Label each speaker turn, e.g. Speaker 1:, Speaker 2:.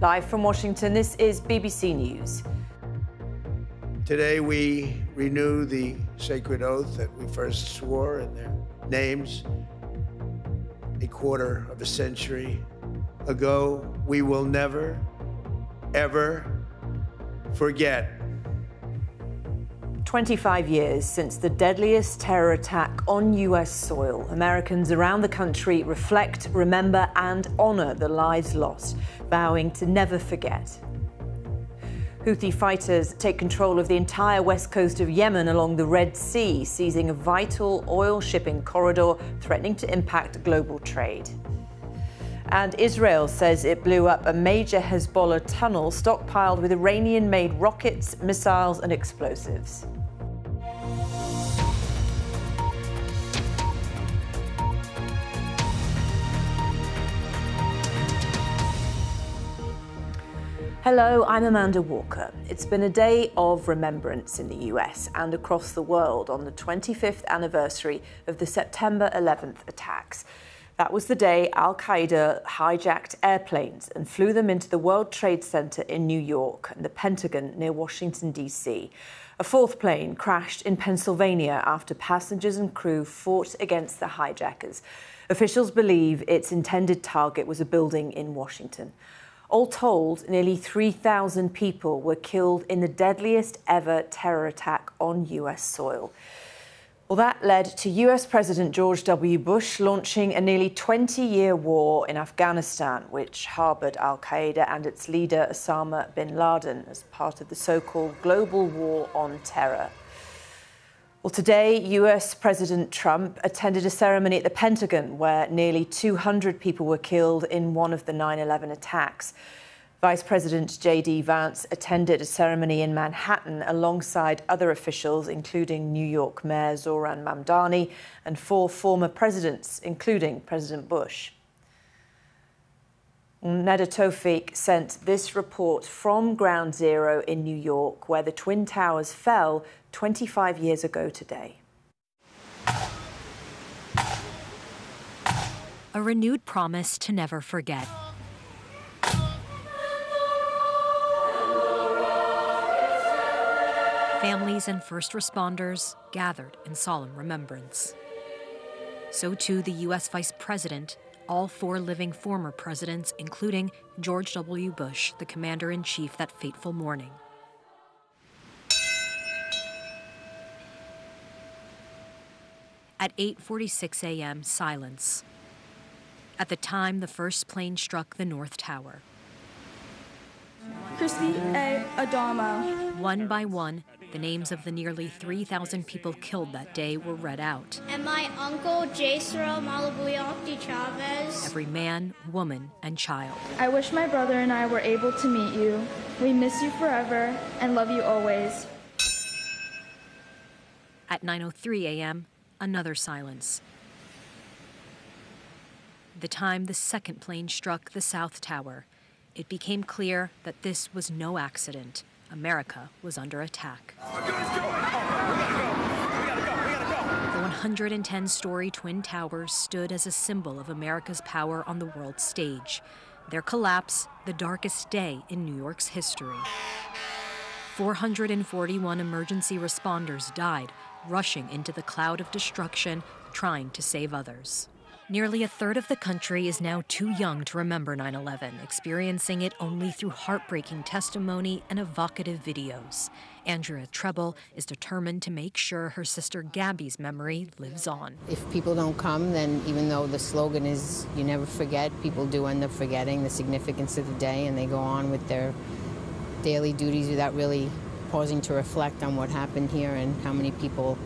Speaker 1: Live from Washington, this is BBC News.
Speaker 2: Today we renew the sacred oath that we first swore in their names a quarter of a century ago. We will never, ever forget.
Speaker 1: 25 years since the deadliest terror attack on US soil, Americans around the country reflect, remember and honour the lives lost, vowing to never forget. Houthi fighters take control of the entire west coast of Yemen along the Red Sea, seizing a vital oil shipping corridor threatening to impact global trade. And Israel says it blew up a major Hezbollah tunnel stockpiled with Iranian-made rockets, missiles and explosives. Hello, I'm Amanda Walker. It's been a day of remembrance in the US and across the world on the 25th anniversary of the September 11th attacks. That was the day Al-Qaeda hijacked airplanes and flew them into the World Trade Center in New York and the Pentagon near Washington, D.C. A fourth plane crashed in Pennsylvania after passengers and crew fought against the hijackers. Officials believe its intended target was a building in Washington. All told, nearly 3,000 people were killed in the deadliest ever terror attack on US soil. Well, that led to US President George W. Bush launching a nearly 20-year war in Afghanistan, which harboured al-Qaeda and its leader Osama bin Laden as part of the so-called global war on terror. Well, today, US President Trump attended a ceremony at the Pentagon where nearly 200 people were killed in one of the 9/11 attacks. Vice President J.D. Vance attended a ceremony in Manhattan alongside other officials, including New York Mayor Zohran Mamdani and 4 former presidents, including President Bush. Neda Tawfiq sent this report from Ground Zero in New York, where the Twin Towers fell 25 years ago today.
Speaker 3: A renewed promise to never forget. Families and first responders gathered in solemn remembrance. So too the U.S. Vice President, all 4 living former presidents, including George W. Bush, the commander-in-chief that fateful morning. At 8:46 a.m., silence. At the time the first plane struck the North Tower.
Speaker 4: Crispy A. Adamo.
Speaker 3: One by one, the names of the nearly 3,000 people killed that day were read out.
Speaker 5: And my uncle, Jaisro Malabuyakti Chavez.
Speaker 3: Every man, woman, and child.
Speaker 4: I wish my brother and I were able to meet you. We miss you forever and love you always.
Speaker 3: At 9:03 a.m., another silence. The time the second plane struck the South Tower, it became clear that this was no accident. America was under attack. The 110-story Twin Towers stood as a symbol of America's power on the world stage. Their collapse, the darkest day in New York's history. 441 emergency responders died, rushing into the cloud of destruction, trying to save others. Nearly a third of the country is now too young to remember 9/11, experiencing it only through heartbreaking testimony and evocative videos. Andrea Treble is determined to make sure her sister Gabby's memory lives on.
Speaker 6: If people don't come, then even though the slogan is you never forget, people do end up forgetting the significance of the day, and they go on with their daily duties without really pausing to reflect on what happened here and how many people